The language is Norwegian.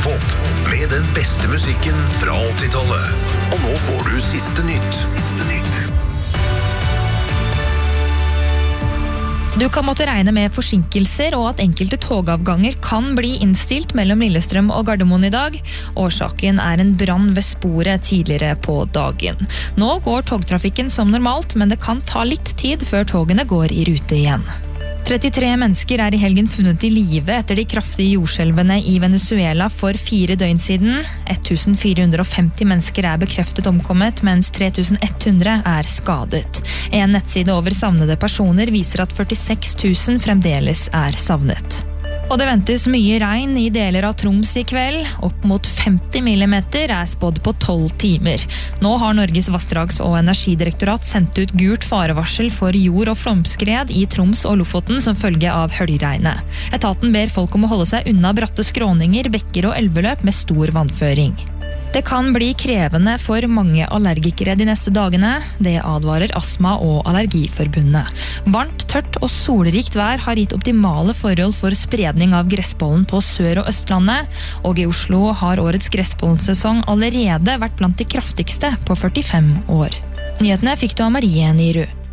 Radiopop med den beste musikken fra 80-tallet. Og nå får du siste nytt. Du kan måtte regne med forsinkelser og at enkelte togavganger kan bli innstilt mellom Lillestrøm og Gardermoen i dag. Årsaken en brann ved sporet tidligere på dagen. Nå går togtrafikken som normalt, men det kan ta litt tid før togene går i rute igjen. 33 mennesker i helgen funnet i live etter de kraftige jordskjelvene i Venezuela for 4 døgn siden. 1450 mennesker bekreftet omkommet, mens 3100 skadet. En nettside over savnede personer viser at 46 000 fremdeles savnet. Og det ventes mye regn i deler av Troms i kveld. Opp mot 50 millimeter spådd på 12 timer. Nå har Norges vassdrags- og energidirektorat sendt ut gult farevarsel for jord- og flomskred i Troms og Lofoten som følge av høljregnet. Etaten ber folk om å holde seg unna bratte skråninger, bekker og elveløp med stor vannføring. Det kan bli krevende for mange allergikere de neste dagene. Det advarer Astma- og Allergiforbundet. Varmt, tørt og solrikt vær har gitt optimale forhold for spredning av gressbollen på Sør- og Østlandet, og i Oslo har årets gressbollensesong allerede vært blant de kraftigste på 45 år. Nyhetene fikk du av Marie Nyrud.